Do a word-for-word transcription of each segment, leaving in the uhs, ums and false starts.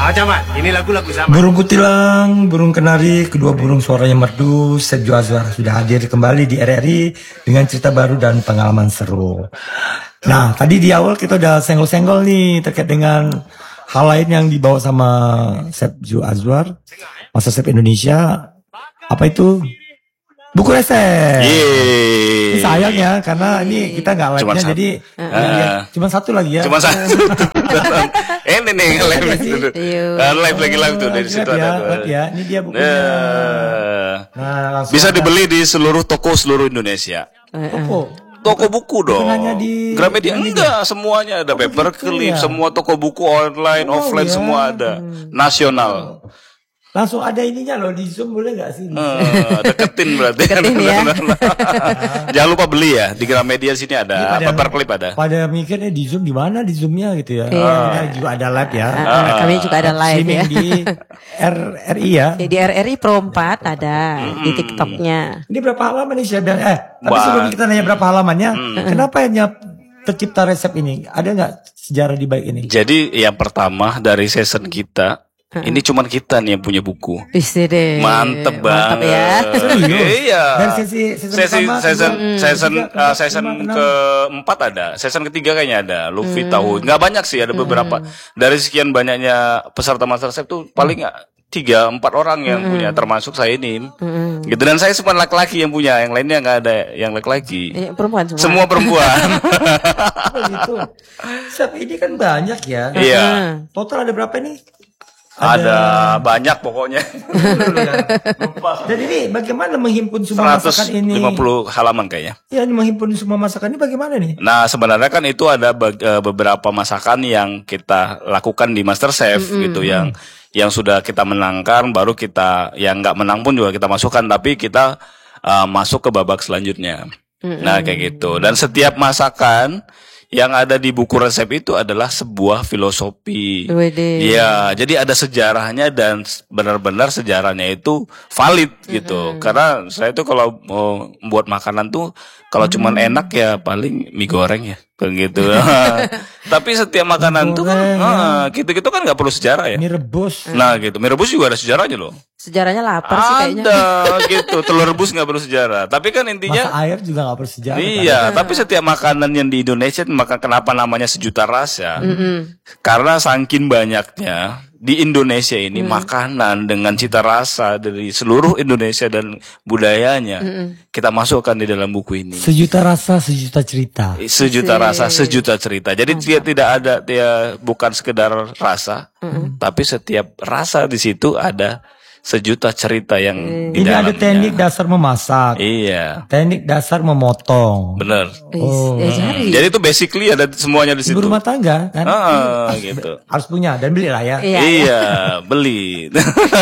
Ah, coba, ini lagu-lagu sama. Burung kutilang, burung kenari, kedua burung suaranya merdu, Sergio Azwar sudah hadir kembali di R R I dengan cerita baru dan pengalaman seru. Nah, tadi di awal kita udah senggol-senggol nih terkait dengan hal lain yang dibawa sama Sergio Azwar, Master Chef Indonesia. Apa itu? Buku resep. Ini sayang ya, karena ini kita nggak live-nya, jadi uh, ya, cuma satu lagi ya. Cuma satu. Ini nih live live lagi live tuh dari situ ya, ada. Ya, ini dia bukunya. Nah, bisa dibeli di seluruh toko seluruh Indonesia. Toko. Toko buku dong. Di Gramedia enggak, semuanya ada, paperclip, semua toko buku online, oh, offline ya. Semua ada. Nasional. Langsung ada ininya loh, di Zoom boleh gak sih? Uh, deketin berarti. Deketin ya. Jangan lupa beli ya, di Gramedia sini ada, pada, paperclip ada. Pada mikirnya di Zoom di mana di Zoomnya gitu ya. Iya. Uh, juga ada live ya. Uh, uh, kami juga ada live ya. Di R R I ya. Di R R I Pro empat ada hmm. di TikToknya. Ini berapa halaman nih saya bilang? Eh, tapi bah. sebelum kita nanya berapa halamannya, hmm. kenapa hanya tercipta resep ini? Ada nggak sejarah di balik ini? Jadi yang pertama dari season kita. Uh-uh. Ini cuman kita nih yang punya buku. Istri Mantep banget. Mantep ya. Iya. Dan sesi season sesi, pertama, season hmm. season uh, season keempat ada, season ketiga kayaknya ada. Luffy hmm. tahu. Nggak banyak sih, ada beberapa. Hmm. Dari sekian banyaknya peserta Master Chef tuh paling nggak tiga empat orang yang hmm. punya, termasuk saya ini. Hmm. Gitu, dan saya cuma laki-laki yang punya, yang lainnya nggak ada yang laki-laki. Eh, perempuan semua. Semua perempuan. Oh gitu. Chef ini kan banyak ya. Iya. Total ada berapa nih? Ada, ada banyak pokoknya. Dan ini bagaimana menghimpun semua masakan ini? seratus lima puluh halaman kayaknya. Ya, ini menghimpun semua masakan ini bagaimana nih? Nah, sebenarnya kan itu ada beberapa masakan yang kita lakukan di Master Chef mm-hmm. gitu, yang yang sudah kita menangkan, baru kita yang nggak menang pun juga kita masukkan, tapi kita uh, masuk ke babak selanjutnya. Mm-hmm. Nah, kayak gitu. Dan setiap masakan yang ada di buku resep itu adalah sebuah filosofi. Iya, jadi ada sejarahnya dan benar-benar sejarahnya itu valid gitu. Mm-hmm. Karena saya tuh kalau mau buat makanan tuh kalau mm-hmm. cuman enak ya paling mie goreng ya, begitu. Tapi setiap makanan tuh kan, ah, gitu-gitu kan nggak perlu sejarah ya. Mie rebus. Nah, gitu. Mie rebus juga ada sejarahnya loh. Sejarahnya lapar sih kayaknya. Ada gitu, telur rebus nggak perlu sejarah. Tapi kan intinya masa air juga nggak perlu sejarah. Iya, kan? Tapi setiap makanan yang di Indonesia maka kenapa namanya sejuta rasa? Mm-hmm. Karena saking banyaknya di Indonesia ini mm. makanan dengan cita rasa dari seluruh Indonesia dan budayanya mm. kita masukkan di dalam buku ini. Sejuta rasa, sejuta cerita. Sejuta Se- rasa, sejuta cerita. Jadi Mantap. dia tidak ada, dia bukan sekedar rasa, mm. tapi setiap rasa di situ ada sejuta cerita yang hmm. di ini dalamnya. Ada teknik dasar memasak. Iya. Teknik dasar memotong. Bener. Oh. Eh, jadi itu basically ada semuanya di situ. Ibu rumah tangga kan. Ah, gitu. Harus punya dan beli lah ya. Iya, iya beli.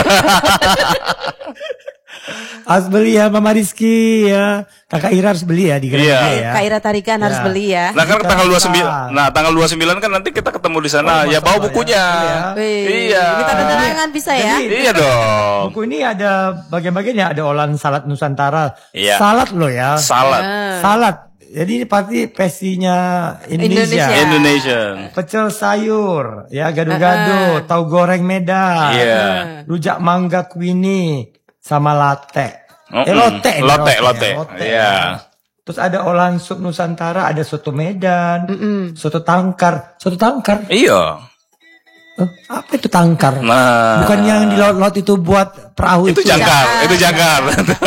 Harus beli ya Mama Rizky ya. Kakak Ira harus beli ya di Gramedia iya. ya. Kak Ira Tarikan ya. harus beli ya. Nah kan tanggal dua puluh sembilan. Nah tanggal dua puluh sembilan kan nanti kita ketemu di sana. Oh, ya bawa bukunya. Ya. Iya. Kita ada tangan bisa ya. Jadi, iya dong. Buku ini ada bagian-bagiannya, ada olahan salad Nusantara. Iya. Salad loh ya. Salad. Ah. Salad. Jadi ini pasti versinya Indonesia. Indonesia. Indonesian. Pecel sayur, ya gado-gado, uh-uh. tahu goreng Medan, yeah. rujak mangga kuini, sama latte. Oh, eh lote, mm. lote, lote. Iya. Yeah. Terus ada olahan sup Nusantara, ada soto Medan, Mm-mm. soto tangkar, soto tangkar. Iya. Oh, apa itu tangkar? Nah. Bukan yang di laut-laut itu buat perahu itu. Itu jangkar, ya? Itu jangkar.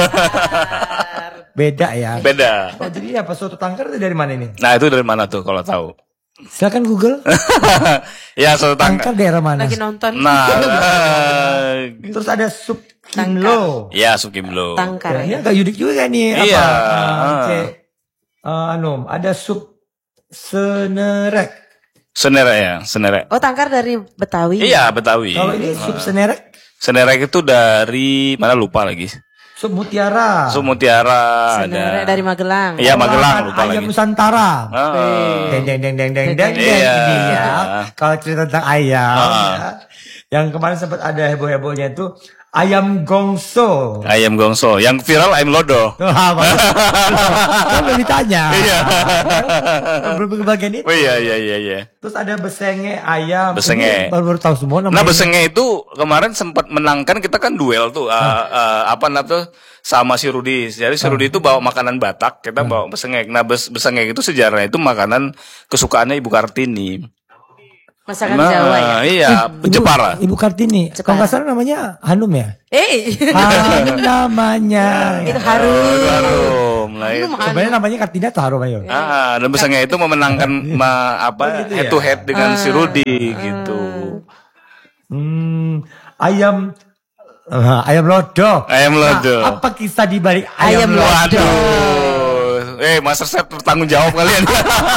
Beda ya. Beda. Oh, jadi apa soto tangkar itu dari mana ini? Nah, itu dari mana tuh kalau tahu? Silakan Google. Ya, soto tangkar. Tangkar daerah mana? Lagi nonton. Nah, terus ada sup kimlo. Iya, sup kimlo. Tangkar. Ya, agak unik juga nih. Iya. Apa? Uh, uh, anu, ada sup senerek. Senerek ya, senerek. Oh, tangkar dari Betawi. Iya, Betawi. Kalau ini sup senerek? Senerek itu dari mana lupa lagi. Sup mutiara. Sup mutiara. Senerek ada dari Magelang. Iya, Magelang lupa ayam lagi. Nusantara. Oh. Deng deng deng deng deng deng. Iya. Ya. Kalau cerita tentang ayam, oh. ya. Yang kemarin sempat ada heboh-hebohnya itu ayam gongso. Ayam gongso. Yang viral ayam lodo. Wah, kan belum ditanya. Iya. Belum bagian itu. Oh iya iya iya iya. Terus ada besenge ayam. Besenge. Ini baru, baru tahu semua namanya. Nah, besenge itu kemarin sempat menangkan, kita kan duel tuh uh, uh, apa namanya sama si Rudi. Jadi si Rudi itu bawa makanan Batak, kita bawa besengek. Nah, bes besengek itu sejarahnya itu makanan kesukaannya Ibu Kartini. Masakan Nah, Jawa ya. iya, Jepara. Ibu Kartini. Kalau nggak salah namanya Hanum ya? Eh, Hanum namanya. itu harum. Harum. Nah, itu. Sebenarnya namanya Kartini atau Harum ayo? Ah, dan besengek itu memenangkan ma, apa Oh, gitu head ya? to head dengan si Rudi gitu. Hmm, ayam uh, ayam lodo. Ayam lodo. Nah, apa kisah di balik ayam, Ayam lodo? Waduh. Eh, Master Chef bertanggung jawab kalian.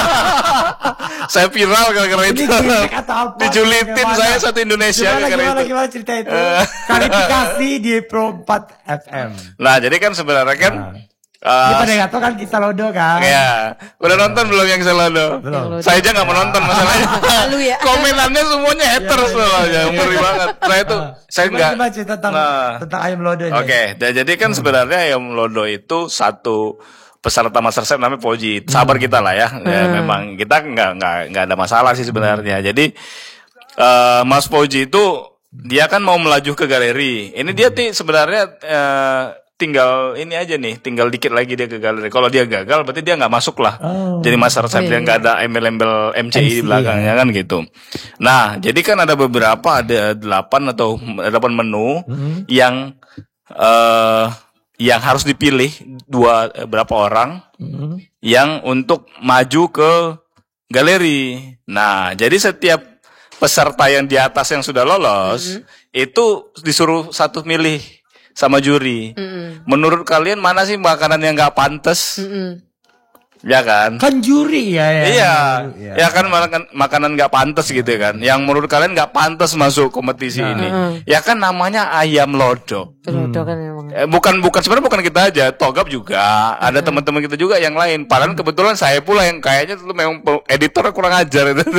Saya viral gara-gara Ini itu. gimmick atau apa? Dijulitin Gimana? saya satu Indonesia Gimana, gara-gara gimana, itu. gimana cerita itu? Klarifikasi di Pro empat F M. Nah, jadi kan sebenarnya kan Ini uh, pada nggak tahu kan kisah lodo kan? ya, udah nonton belum yang Selado? Belum. Saya aja nggak menonton masalahnya. Malu ya. Komenannya semuanya haters soalnya, ngeri banget. Saya tuh, saya Gimana, nggak. gimana cerita tentang, Nah. tentang ayam lodo ini? Oke, dan jadi kan sebenarnya ayam lodo itu satu peserta Master Chef namanya Poji. Sabar kita lah ya. Ya, memang kita nggak nggak nggak ada masalah sih sebenarnya. Jadi eh, Mas Poji itu dia kan mau melaju ke galeri. Ini dia ti sebenarnya eh, tinggal ini aja nih, tinggal dikit lagi dia ke galeri. Kalau dia gagal berarti dia nggak masuk lah. Oh. Jadi Master Chef dia nggak ada embel-embel M C I di belakangnya kan gitu. Nah, jadi kan ada beberapa, ada delapan atau delapan menu yang eh yang harus dipilih dua eh, berapa orang yang untuk maju ke galeri. Nah, jadi setiap peserta yang di atas yang sudah lolos itu disuruh satu milih sama juri. Menurut kalian mana sih makanan yang nggak pantas? Ya kan? Kan juri ya. ya. Iya, Ya. ya kan makanan makanan nggak pantas gitu kan. Yang menurut kalian nggak pantas masuk kompetisi ini. Ya kan namanya ayam lodo. Itu lodo kan memang. Eh, bukan bukan sebenarnya bukan kita aja, Togap juga, ada teman-teman kita juga yang lain. Padahal kebetulan saya pula yang kayaknya tuh memang pe- editor kurang ajar itu.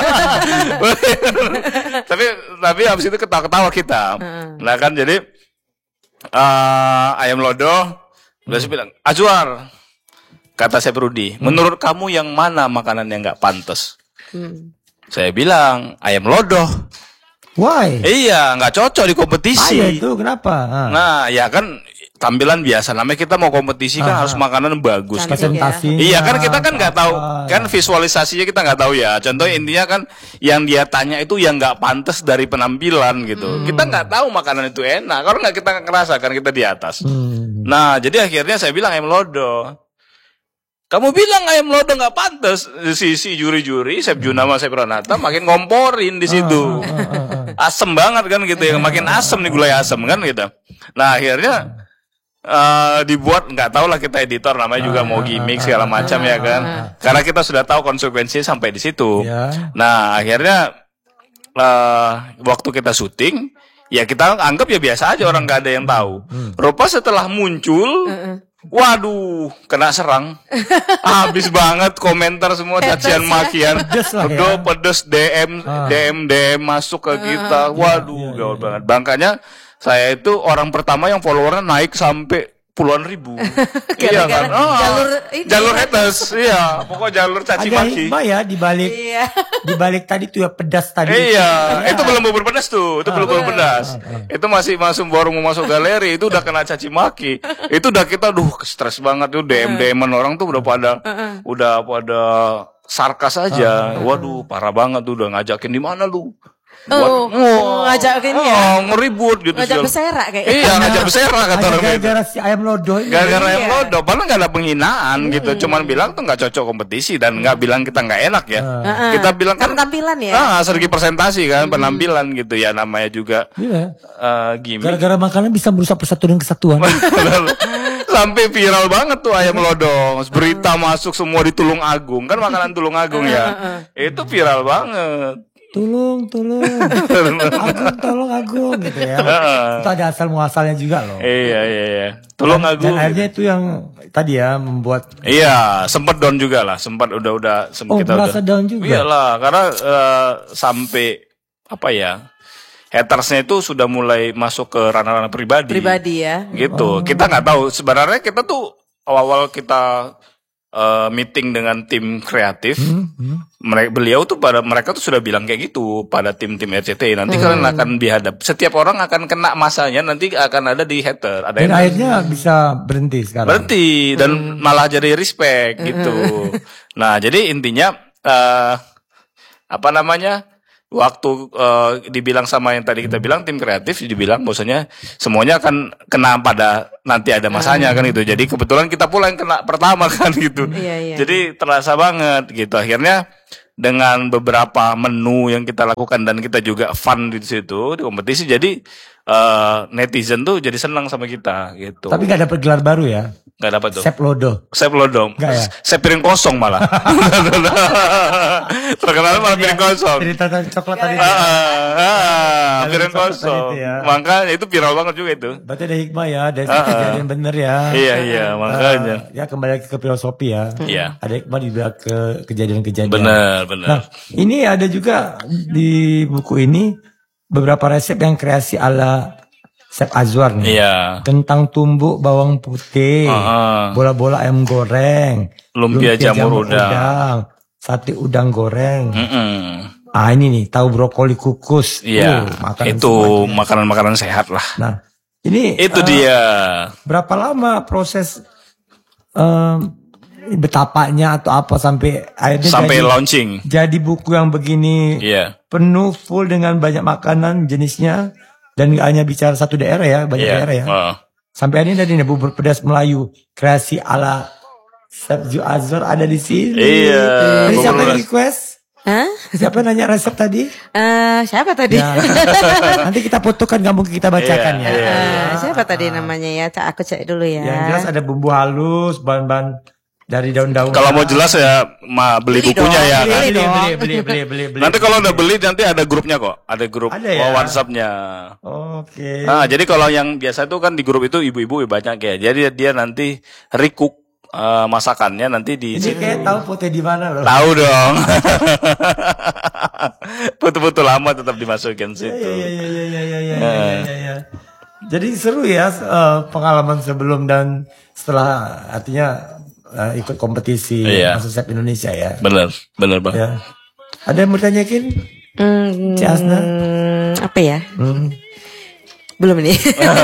tapi tapi habis itu ketawa-ketawa kita. Nah kan jadi eh, ayam lodo, udah saya bilang, Azwar, kata Chef Rudi, menurut kamu yang mana makanan yang nggak pantas? Saya bilang ayam lodo. Why? Iya, nggak cocok di kompetisi. Ah, ya itu kenapa? Ah. Nah, ya kan tampilan biasa. Namanya kita mau kompetisi kan harus makanan bagus. Cantik. Presentasinya. Iya kan kita kan nggak tahu, apa. kan visualisasinya kita nggak tahu ya. Contoh intinya kan yang dia tanya itu yang nggak pantas dari penampilan gitu. Kita nggak tahu makanan itu enak. Kalau nggak kita ngerasa kan kita di atas. Hmm. Nah jadi akhirnya saya bilang ayam lodo. Kamu bilang ayam lodo nggak pantas. Si si juri-juri, Chef Juna sama Chef Renata makin ngomporin di situ. Asem banget kan gitu ya, makin asem nih gulai asem kan gitu. Nah akhirnya Uh, dibuat nggak tahu lah kita editor namanya juga mau gimmick segala macam ya kan, karena kita sudah tahu konsekuensinya sampai di situ. Ya. Nah akhirnya uh, waktu kita syuting ya kita anggap ya biasa aja, orang nggak ada yang tahu. Rupa setelah muncul, waduh kena serang, habis banget komentar semua cacian makian, Pedes lah ya. Aduh, pedes D M D M D M masuk ke kita, waduh gawat banget. Makanya saya itu orang pertama yang followernya naik sampai puluhan ribu. Iya kan? Ah, jalur ini. jalur haters, iya. Pokoknya jalur caci Ada maki. hikmah ya di balik Iya. di balik tadi tuh ya pedas tadi. Iya, itu belum bubur pedas tuh, itu belum bubur pedas. Itu masih masuk baru mau masuk galeri, itu udah kena caci maki. Itu udah kita, duh, stres banget tuh D M D M-an orang tuh udah pada, udah pada sarkas aja. Waduh, parah banget tuh, udah ngajakin di mana lu? Oh, Buat- ngajak ini ya. Oh, ngeribut gitu. Ngajak segala- beserak kayak. Iya, ngajak beserak kata Hanya orang itu. gara-gara si ayam lodo ini. Gara-gara yang Iya. lodo, padahal nggak ada penghinaan gitu. Cuman bilang tuh nggak cocok kompetisi dan nggak bilang kita nggak enak ya. Heeh. Kita bilang Kan kan tampilan ya. ah segi presentasi kan, penampilan gitu ya, namanya juga Iya. eh gimmick. Gara-gara makanan bisa merusak persatuan dan kesatuan. Sampai viral banget tuh ayam lodong. Berita masuk semua di Tulung Agung, kan makanan Tulung Agung ya. Itu viral banget. Tolong, tolong. Agung, tolong Agung gitu ya. Itu ada asal muasalnya juga loh. Iya iya iya. Tulung Dan Agung. akhirnya itu yang tadi ya membuat Iya, sempat down juga lah, sempat udah-udah sem- Oh, kita merasa udah. down juga? Iyalah, karena eh, sampai apa ya? hatersnya itu sudah mulai masuk ke ranah-ranah pribadi. Pribadi ya. Gitu. Kita nggak tahu sebenarnya kita tuh awal-awal kita uh, meeting dengan tim kreatif, hmm, hmm. mereka beliau tuh pada mereka tuh sudah bilang kayak gitu pada tim-tim R C T I. Nanti hmm. kalian akan dihadap. Setiap orang akan kena masanya, nanti akan ada di hater. Ada dan yang akhirnya bisa berhenti sekarang. Berhenti dan hmm. malah jadi respect gitu. Nah, jadi intinya uh, apa namanya? Waktu uh, dibilang sama yang tadi kita bilang tim kreatif dibilang bahwasanya semuanya akan kena pada nanti ada masanya kan gitu. Jadi kebetulan kita pula yang kena pertama kan gitu. Iya, iya. Jadi terasa banget gitu. Akhirnya dengan beberapa menu yang kita lakukan dan kita juga fun di situ di kompetisi, jadi uh, netizen tuh jadi senang sama kita gitu. Tapi gak dapet gelar baru ya? Gak dapat tuh. Sep Lodo. Sep Lodo. Gak ya? Sep piring kosong malah. Terkenal malah piring kosong. Cerita coklat tadi. Ah, ah, piring kosong. Ya. Makanya itu viral banget juga itu. Berarti ada hikmah ya, ada kejadian bener ya. Iya iya, makanya. Uh, ya kembali lagi ke filosofi ya. Iya. Ada hikmah di belakang ke kejadian-kejadian. Benar, benar. Nah, ini ada juga di buku ini beberapa resep yang kreasi ala Chef Azwar nih. Iya. Kentang tumbuk bawang putih, Uh-uh. bola-bola ayam goreng, lumpia, lumpia jamur, jamur udang. udang, sate udang goreng. Mm-mm. Ah ini nih, tahu brokoli kukus. Iya. Uh, itu makanan-makanan sehat lah. Nah, ini itu uh, dia. Berapa lama proses um, betapanya atau apa sampai akhirnya sampai jadi, launching. Jadi buku yang begini. Iya. Penuh full dengan banyak makanan jenisnya. Dan gak hanya bicara satu daerah ya, banyak yeah. daerah ya. Uh. Sampai ini dari bubur pedas Melayu, kreasi ala Chef Azwar ada di sini. Iya. Jadi siapa yang request? Hah? Siapa yang nanya resep tadi? Uh, siapa tadi? Ya. Nanti kita fotokan, gak mungkin kita bacakan yeah, ya. Yeah. Uh, siapa tadi namanya ya? Aku cek dulu ya. Yang jelas ada bumbu halus, bahan-bahan dari daun-daun. Kalau mau jelas ya, ma beli, beli bukunya dong, ya. Beli, kan? beli, beli, beli, beli, beli, beli. Nanti kalau udah beli nanti ada grupnya kok, ada grup ada ya? WhatsApp-nya. Oke. Okay. Nah, jadi kalau yang biasa itu kan di grup itu ibu-ibu banyak ya. Jadi dia nanti recook uh, masakannya nanti di. Ini kayak tahu foto di mana loh? Tahu dong. Foto-foto lama tetap dimasukin situ. Iya iya iya iya iya iya iya. Jadi seru ya uh, pengalaman sebelum dan setelah, artinya Uh, ikut kompetisi iya. masuk Chef Indonesia ya. Bener, bener bang. Ya. Ada yang mau tanyakin? Hmm, Cik Asna? Apa ya? Hmm. Belum ini.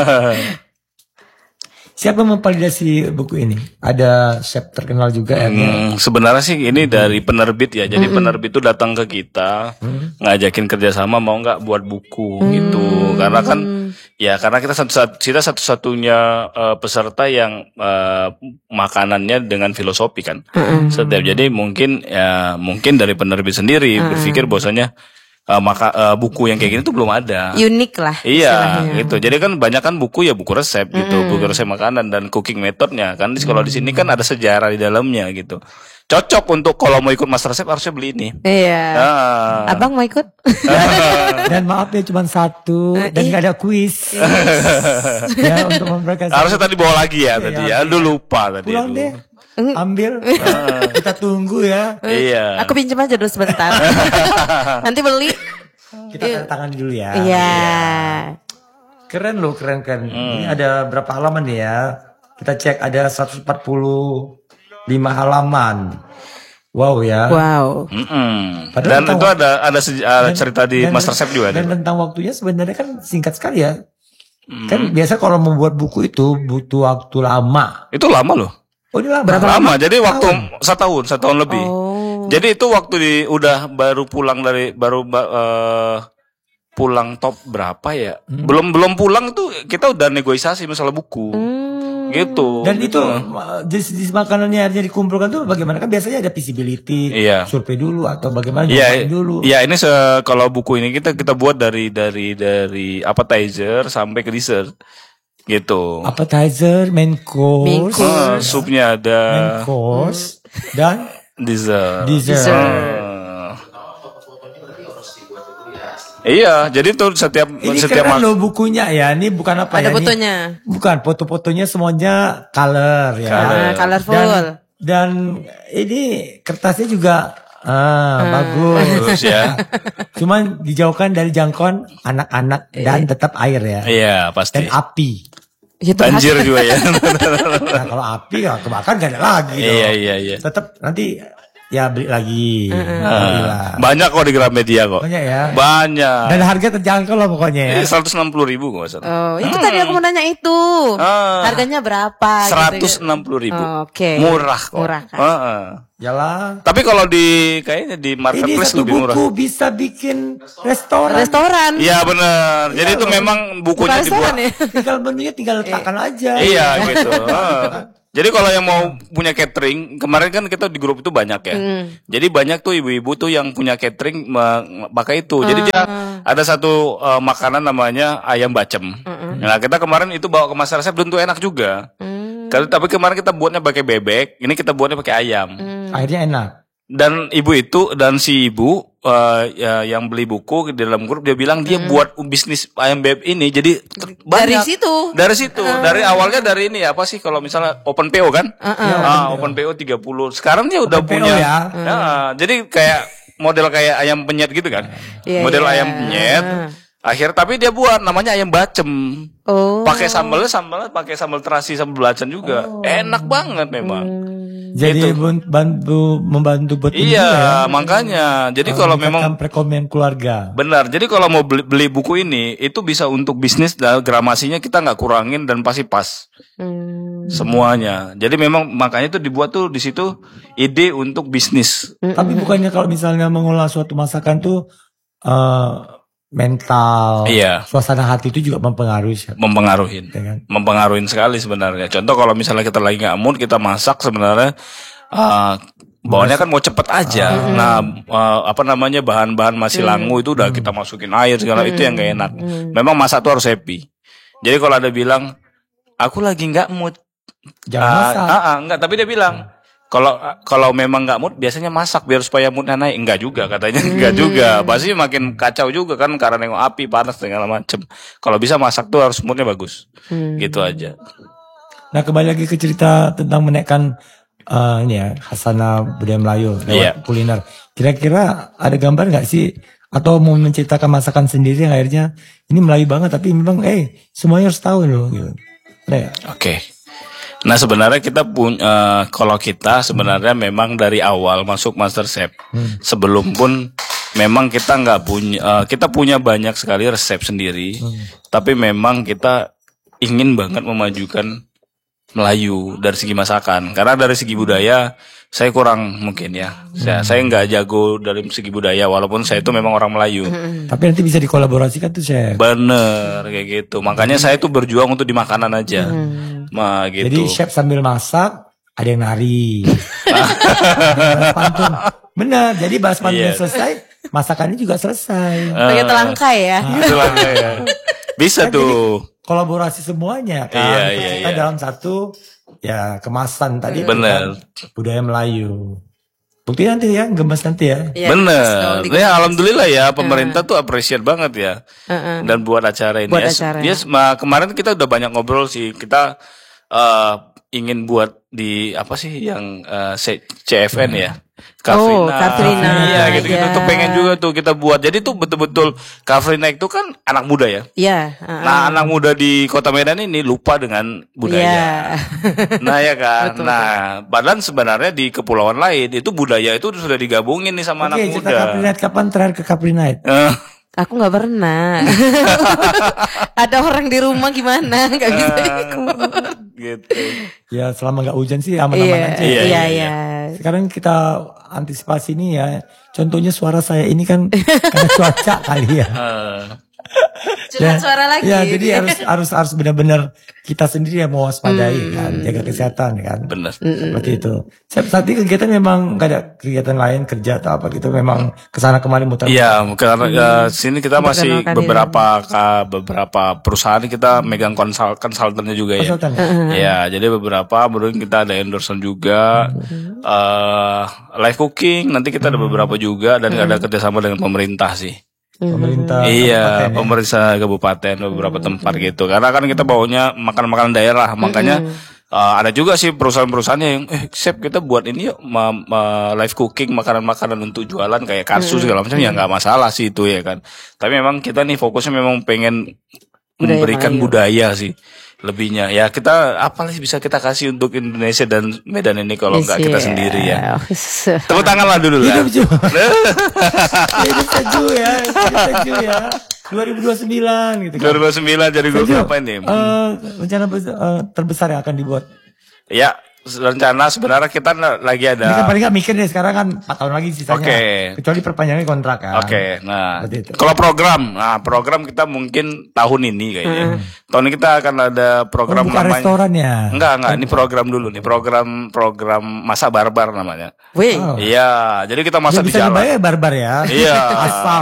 Siapa memvalidasi buku ini? Ada chef terkenal juga ya? Hmm, sebenarnya sih ini hmm. dari penerbit ya. Jadi hmm. penerbit itu datang ke kita, hmm. ngajakin kerjasama mau nggak buat buku hmm. gitu. Karena kan ya karena kita satu kita satu-satunya uh, peserta yang uh, makanannya dengan filosofi kan. Hmm. Setiap jadi mungkin ya mungkin dari penerbit sendiri hmm. berpikir bahwasanya Uh, maka uh, buku yang kayak gini tuh belum ada. Unik lah. Iya, gitu. Jadi kan banyak kan buku ya buku resep gitu, mm. buku resep makanan dan cooking methodnya kan. Kalau mm. di sini kan ada sejarah di dalamnya gitu. Cocok untuk kalau mau ikut master resep harusnya beli ini. Iya. Ah. Abang mau ikut? Dan maaf ya cuma satu dan nggak ada kuis. Ya untuk memperkenalkan. Harusnya tadi bawa lagi ya, ya tadi ya. Aduh lupa tadi. Pulang dulu. deh. Ambil, kita tunggu ya. Iya. Aku pinjam aja dulu sebentar. Nanti beli. Kita tanda tangan dulu ya. Iya. Keren loh, keren kan. Hmm. Ini ada berapa halaman nih ya? Kita cek ada seratus empat puluh lima halaman. Wow ya. Wow. Mm-mm. Dan itu ada ada, sej- ada dan, cerita di dan, Master Chef juga. Dan tentang waktunya sebenarnya kan singkat sekali ya. Hmm. Kan biasa kalau membuat buku itu butuh waktu lama. Itu lama loh. Oh ini lama. Berapa lama? Jadi waktu setahun, setahun lebih. Oh. Jadi itu waktu di udah baru pulang dari baru uh, pulang top berapa ya? Hmm. Belum belum pulang itu kita udah negosiasi masalah buku. Hmm. Gitu. Dan gitu. itu jenis makanannya akhirnya dikumpulkan tuh bagaimana? Kan biasanya ada feasibility, iya. survei dulu atau bagaimana iya, dulu. Iya, ini se- kalau buku ini kita kita buat dari dari dari appetizer sampai ke dessert. Gitu. Appetizer, main course, main course. Uh, supnya ada, main course dan dessert. Dessert. Uh. Iya, jadi tuh setiap ini setiap keren loh bukunya ya. Ini bukan apa ada ya? Ada fotonya. Ini, bukan foto-fotonya semuanya color ya. Color. Ah, colorful. Dan, dan ini kertasnya juga Ah, bagus. Bagus ya. Cuman dijauhkan dari jangkauan anak-anak dan tetap air ya. Iya, pasti. Dan api. Ya, Banjir juga ya. Nah kalau api ya kebakar gak ada lagi dong. Iya, iya, iya. Tetap nanti ya beli lagi. Ah, banyak kok di Gramedia kok. Banyak ya. Banyak. Dan harga terjangkau loh pokoknya ya. Eh, seratus enam puluh ribu kok salah. Oh, itu tadi aku mau nanya itu. Ah. Harganya berapa? Seratus enam puluh ribu. Oh, oke. Murah kok. Murah kan? Heeh. Yalah. Tapi kalau di kayaknya di Ini marketplace satu lebih murah. buku bisa bikin restoran. Restoran. Iya benar. Jadi itu memang bukunya Bukan restoran dibuat. ya? Tinggal menunya tinggal letakkan aja. Iya gitu. Heeh. Jadi kalau yang mau punya catering, kemarin kan kita di grup itu banyak ya. Hmm. Jadi banyak tuh ibu-ibu tuh yang punya catering me- pakai itu. Jadi dia ada satu uh, makanan namanya ayam bacem. Nah kita kemarin itu bawa ke master resep dan tuh enak juga. Hmm. Kalau tapi kemarin kita buatnya pakai bebek, ini kita buatnya pakai ayam. Akhirnya enak. Dan ibu itu dan si ibu uh, ya, yang beli buku di dalam grup dia bilang dia buat bisnis ayam bebek ini jadi ter- Dari banyak. situ. Dari situ, dari awalnya dari ini apa sih kalau misalnya open P O kan? Uh-uh. Ah, open P O tiga puluh. Sekarang dia udah Open P O punya. ya. Nah, jadi kayak model kayak ayam penyet gitu kan. Iya, model iya. ayam penyet. Akhir tapi dia buat namanya ayam bacem. Oh. Pakai sambelnya sambelnya pakai sambal terasi sambal belacan juga. Enak banget memang. Jadi bun- bantu membantu buat ini Iya, juga ya. makanya. Jadi kalau memang Meningkatkan perekonomian keluarga. benar. Jadi kalau mau beli, beli buku ini itu bisa untuk bisnis dan gramasinya kita nggak kurangin dan pasti pas Hmm. semuanya. Jadi memang makanya itu dibuat tuh di situ ide untuk bisnis. Tapi bukannya kalau misalnya mengolah suatu masakan tuh eh, mental, Iya. suasana hati itu juga mempengaruhi, Chef. Mempengaruhin, Ya kan? mempengaruhin sekali sebenarnya. Contoh kalau misalnya kita lagi nggak mood kita masak sebenarnya uh, bawaannya kan mau cepet aja. Nah uh, apa namanya bahan-bahan masih langu itu udah kita masukin air segala itu yang gak enak. Memang masak tuh harus happy. Jadi kalau ada bilang aku lagi nggak mood, Jangan Ah, masak. ah, ah, enggak, tapi dia bilang kalau kalau memang nggak mood biasanya masak biar supaya moodnya naik. Enggak juga katanya, enggak juga. Pasti makin kacau juga kan karena nengok api panas segala macem. Kalau bisa masak tuh harus moodnya bagus. Gitu aja. Nah kembali lagi ke cerita tentang menaikkan eh, ini ya khasana budaya Melayu lewat Iya. kuliner. Kira-kira ada gambar nggak sih atau mau menceritakan masakan sendiri yang akhirnya ini Melayu banget tapi memang eh semuanya harus tahu loh gitu. Ada ya? Oke. Nah sebenarnya kita punya kalau kita sebenarnya memang dari awal masuk MasterChef sebelum pun memang kita nggak punya eh, kita punya banyak sekali resep sendiri, tapi memang kita ingin banget memajukan Melayu dari segi masakan karena dari segi budaya saya kurang mungkin ya. Saya saya nggak jago dari segi budaya walaupun saya itu memang orang Melayu. Tapi nanti bisa dikolaborasikan tuh Chef. Bener kayak gitu. Makanya saya tuh berjuang untuk di makanan aja. Nah, gitu. Jadi chef sambil masak ada yang nari. Bahas pantun. Benar. Jadi bahas pantunnya Iya. selesai, masakannya juga selesai. Pakai telangkai ya. Itulah ya. Bisa Kan jadi tuh. kolaborasi semuanya kan. Iya, Kita iya, iya. dalam satu ya kemasan tadi. Bener. kan, budaya Melayu. Bukti nanti ya, gemes nanti ya. Iya, Bener. dong, Ya alhamdulillah ya pemerintah tuh appreciate banget ya. Heeh. Dan buat acara ini. Buat Ya, acara. ya, ma- kemarin kita udah banyak ngobrol sih. Kita eh, ingin buat di apa sih yang eh, C- CFN ya. Oh, Kafrina. Iya gitu-gitu Ya. tuh pengen juga tuh kita buat. Jadi tuh betul-betul Kafrina itu kan anak muda ya. Iya. heeh. Nah, anak muda di Kota Medan ini lupa dengan budaya. Iya. Nah, ya kan. Betul, nah, padahal sebenarnya di kepulauan lain itu budaya itu sudah digabungin nih sama Oke, anak cerita muda. Capri Night kapan terakhir ke Capri Night? Eh, Aku nggak pernah. Ada orang di rumah gimana? Nggak bisa ikut. gitu. Ya selama nggak hujan sih aman-aman Iya, aja. Iya, iya, iya, iya. Sekarang kita antisipasi ini ya. Contohnya suara saya ini kan karena cuaca kali ya. Eh, Curhat suara lagi. Ya, jadi harus harus harus benar-benar kita sendiri yang mewaspadai kan, jaga kesehatan kan. bener. Seperti itu. Saat saat ini kegiatan memang nggak ada kegiatan lain kerja atau apa gitu, memang kesana kemari muter. Iya, karena eh, sini kita masih Memperkenalkan beberapa ka- beberapa perusahaan kita megang konsul konsultannya juga ya. Konsultan. Ya, jadi beberapa baru kita ada endorsement juga, eh live cooking. Nanti kita ada beberapa juga dan ada kerjasama dengan pemerintah sih. Pemerintah. Iya, kabupaten ya. pemerintah kabupaten beberapa tempat gitu. Karena kan kita baunya makan-makanan daerah, makanya Uh, ada juga sih perusahaan-perusahaan yang eh chef kita buat ini yuk ma- ma- live cooking makanan-makanan untuk jualan kayak katsu segala macam ya nggak masalah sih itu ya kan. Tapi memang kita nih fokusnya memang pengen Budaya memberikan Melayu. budaya sih lebihnya. Ya kita apa sih bisa kita kasih untuk Indonesia dan Medan ini kalau Yes, nggak kita yeah. sendiri ya. Se- Tepuk tangan lah dulu lah. Hidup Ju. Hidup Seju ya, hidup Seju ya. dua ribu dua puluh sembilan gitu kan. dua ribu sembilan jadi gue Seju, ngapain nih? eh, rencana bes- eh, terbesar yang akan dibuat. Ya rencana sebenarnya kita lagi Ini kan ada. paling nggak mikir deh sekarang kan empat tahun lagi sisanya. Oke. Kecuali perpanjangan kontrak kan. Oke, nah Seperti itu. kalau program, nah program kita mungkin tahun ini kayaknya. Tahun ini kita akan ada program Oh, bukan namanya. restoran ya? Enggak, enggak, ini program dulu nih, program program masa barbar namanya. Wih. Oh. Iya, jadi kita Ya, masak di bisa jalan. dibayar barbar ya. Iya. Asal